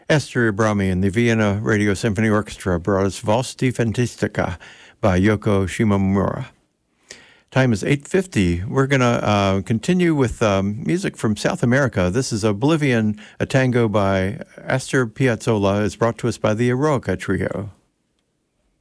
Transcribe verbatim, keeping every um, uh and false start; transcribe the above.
Esther Abrami and the Vienna Radio Symphony Orchestra brought us Valse di Fantastica by Yoko Shimomura. Time is eight fifty. We're going to uh, continue with um, music from South America. This is Oblivion, a tango by Astor Piazzolla. It's brought to us by the Eroica Trio.